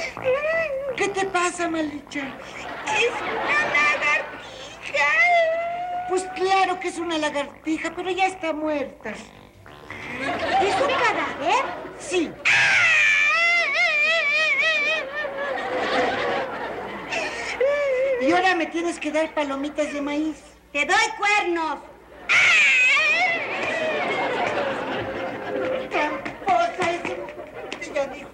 ¿Qué te pasa, Malicha? Es una lagartija. Pues claro que es una lagartija, pero ya está muerta. ¿Es un cadáver? Sí. Y ahora me tienes que dar palomitas de maíz. ¡Te doy cuernos! Tramposa, ese ya dijo.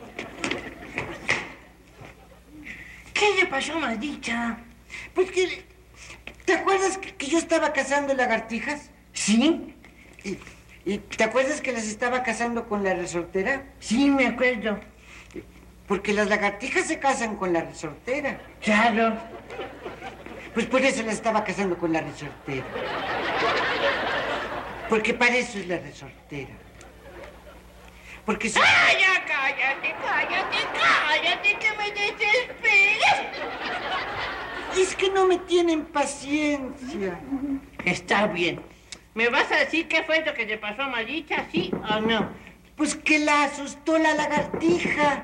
¿Qué le pasó, Malicha? Pues que... ¿Te acuerdas que yo estaba cazando lagartijas? ¿Sí? ¿Y te acuerdas que las estaba cazando con la resortera? Sí, me acuerdo. Porque las lagartijas se cazan con la resortera. Claro. Pues por eso la estaba cazando con la resortera. Porque para eso es la resortera. Porque si... ¡Ah, ya cállate, que me desesperas! Es que no me tienen paciencia. Está bien. ¿Me vas a decir qué fue lo que le pasó a Malicha, sí o no? Pues que la asustó la lagartija.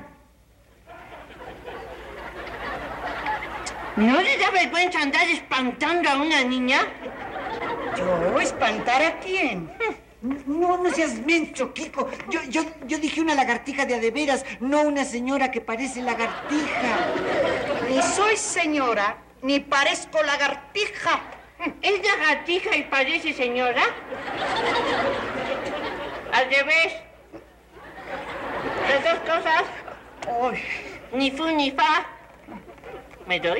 ¿No le da vergüenza andar espantando a una niña? ¿Yo espantar a quién? No seas menso, Kiko. Yo dije una lagartija de a de veras, no una señora que parece lagartija. Ni soy señora, ni parezco lagartija. ¿Es lagartija y parece señora? Al revés. Las dos cosas. Ay, Ni fu ni fa. ¿Me doy?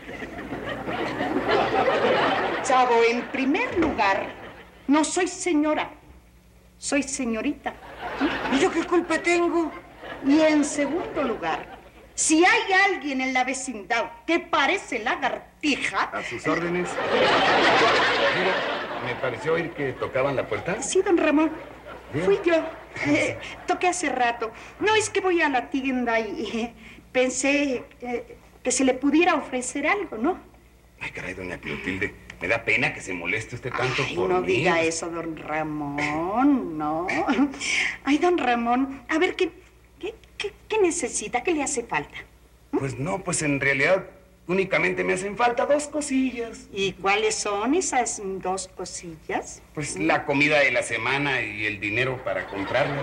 Chavo, en primer lugar, no soy señora, soy señorita. ¿Y yo qué culpa tengo? Y en segundo lugar, si hay alguien en la vecindad que parece lagartija... A sus órdenes. Mira, me pareció oír que tocaban la puerta. Sí, don Ramón, Bien. fui yo. Toqué hace rato. No, es que voy a la tienda y pensé que se le pudiera ofrecer algo, ¿no? Ay, caray, doña Clotilde, me da pena que se moleste usted tanto Ay, por no mí. diga eso, don Ramón, no. Ay, don Ramón, a ver, ¿qué necesita? ¿Qué le hace falta? Pues no, pues en realidad únicamente me hacen falta dos cosillas. ¿Y cuáles son esas dos cosillas? Pues la comida de la semana y el dinero para comprarla.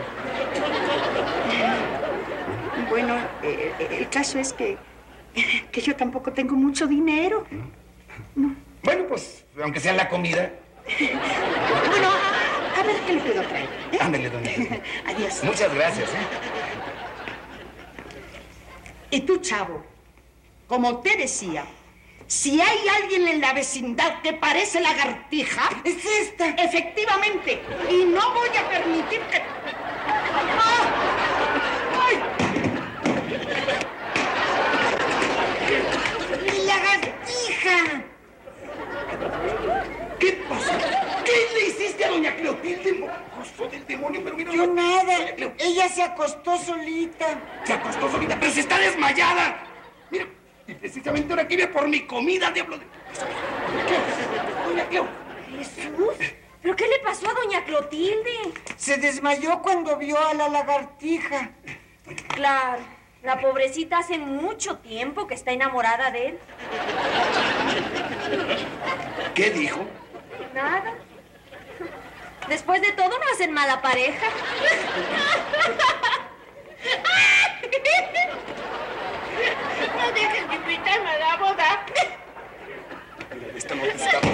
Bueno, el caso es que yo tampoco tengo mucho dinero. No. Bueno, pues, aunque sea la comida. Bueno, a ver qué le puedo traer. Ándale, doña Clotilde. Adiós. Muchas gracias, Y tú, chavo, como te decía, si hay alguien en la vecindad que parece lagartija... ¡Es esta! Efectivamente. Y no voy a permitir que... ¡Ah! ¡Ay! ¡Mi lagartija! ¿Qué pasa? ¿Qué le hiciste a doña Clotilde, mocoso del demonio? Pero mira, Yo nada. Ella se acostó solita. se acostó solita, pero se está desmayada. Mira, y precisamente ahora que iba por mi comida, diablo de... Doña Cleo. Jesús, ¿pero qué le pasó a doña Clotilde? Se desmayó cuando vio a la lagartija. Claro, la pobrecita hace mucho tiempo que está enamorada de él. ¿Qué dijo? Nada. Después de todo, no hacen mala pareja. No dejes de invitarme a la boda. Esta no te escapa.